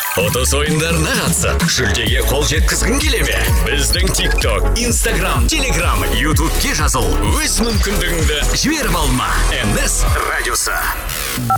Ұтыс ойындарына қатысып, жүлдеге қол жеткізгің келе ме? Біздің TikTok, Instagram, Telegram, YouTube'ге жазыл. Өз мүмкіндігіңді жіберіп алма. NS радиосы.